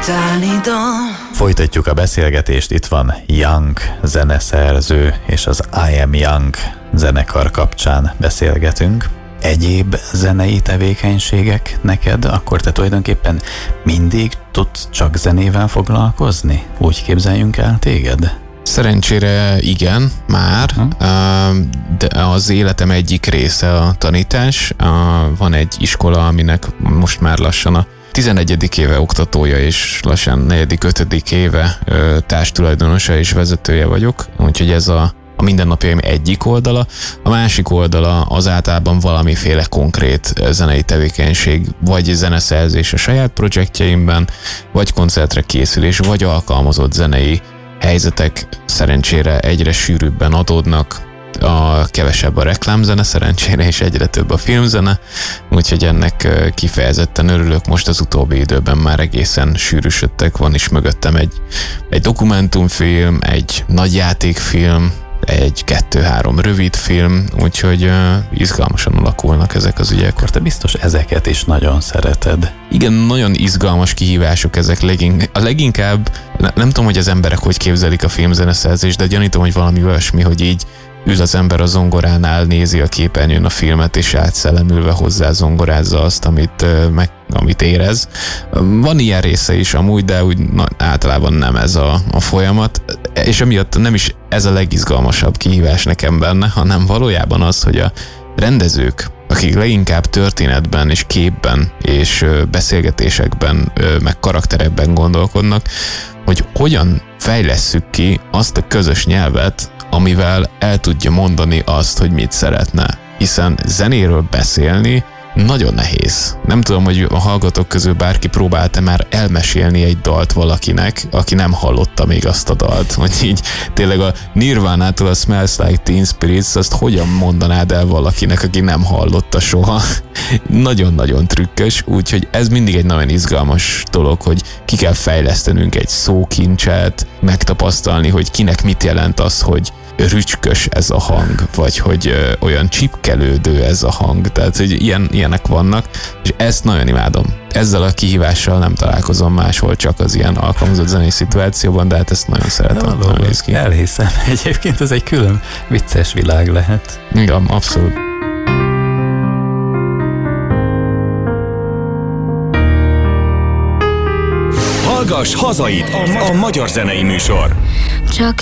Folytatjuk a beszélgetést, itt van Young zeneszerző, és az I Am Young zenekar kapcsán beszélgetünk. Egyéb zenei tevékenységek neked, akkor te tulajdonképpen mindig tudsz csak zenével foglalkozni? Úgy képzeljünk el téged? Szerencsére igen, már, de az életem egyik része a tanítás. Van egy iskola, aminek most már lassan a 11. éve oktatója, és lassan 4.-5. éve társtulajdonosa és vezetője vagyok, úgyhogy ez a mindennapjaim egyik oldala. A másik oldala az általában valamiféle konkrét zenei tevékenység, vagy zeneszerzés a saját projektjeimben, vagy koncertre készülés, vagy alkalmazott zenei helyzetek szerencsére egyre sűrűbben adódnak, kevesebb a reklámzene szerencsére, és egyre több a filmzene, úgyhogy ennek kifejezetten örülök. Most az utóbbi időben már egészen sűrűsödtek, van is mögöttem egy dokumentumfilm, egy nagyjátékfilm, egy 2-3 rövid film, úgyhogy izgalmasan alakulnak ezek az ügyek. Akkor te biztos ezeket is nagyon szereted. Igen, nagyon izgalmas kihívások ezek leginkább, nem tudom, hogy az emberek hogy képzelik a filmzeneszerzést, de gyanítom, hogy valami olyasmi, hogy így ül az ember a zongoránál, nézi a képernyőn a filmet, és átszellemülve hozzá zongorázza azt, amit érez. Van ilyen része is amúgy, de úgy általában nem ez a folyamat, és emiatt nem is ez a legizgalmasabb kihívás nekem benne, hanem valójában az, hogy a rendezők, akik leginkább történetben és képben és beszélgetésekben, meg karakterekben gondolkodnak, hogy hogyan fejlesszük ki azt a közös nyelvet, amivel el tudja mondani azt, hogy mit szeretne. Hiszen zenéről beszélni nagyon nehéz. Nem tudom, hogy a hallgatók közül bárki próbálta már elmesélni egy dalt valakinek, aki nem hallotta még azt a dalt. Hogy így tényleg a Nirvánától a Smells Like Teen Spirits, azt hogyan mondanád el valakinek, aki nem hallotta soha. Nagyon-nagyon trükkös, úgyhogy ez mindig egy nagyon izgalmas dolog, hogy ki kell fejlesztenünk egy szókincset, megtapasztalni, hogy kinek mit jelent az, hogy rücskös ez a hang, vagy hogy olyan csipkelődő ez a hang, tehát hogy ilyenek vannak, és ezt nagyon imádom. Ezzel a kihívással nem találkozom máshol, csak az ilyen alkalmazott zenei szituációban, de hát ezt nagyon szeretem. Elhiszem, egyébként ez egy külön vicces világ lehet. Igen, abszolút. Hallgass Hazait, a magyar zenei műsor. Csak